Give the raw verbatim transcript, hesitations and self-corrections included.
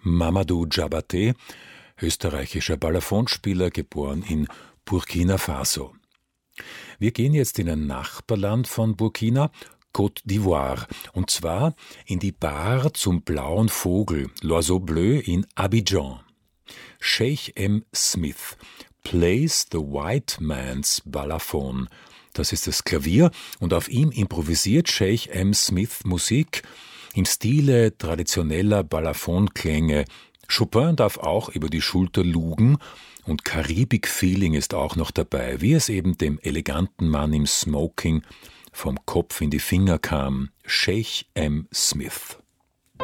Mamadou Diabaté, österreichischer Balafonspieler, geboren in Burkina Faso. Wir gehen jetzt in ein Nachbarland von Burkina, Côte d'Ivoire, und zwar in die Bar zum blauen Vogel, L'Oiseau Bleu in Abidjan. Sheikh M. Smith plays the white man's balafon. Das ist das Klavier, und auf ihm improvisiert Sheikh M. Smith Musik im Stile traditioneller Balafonklänge. Chopin darf auch über die Schulter lugen, und Karibik-Feeling ist auch noch dabei, wie es eben dem eleganten Mann im Smoking vom Kopf in die Finger kam, Sheikh M. Smith.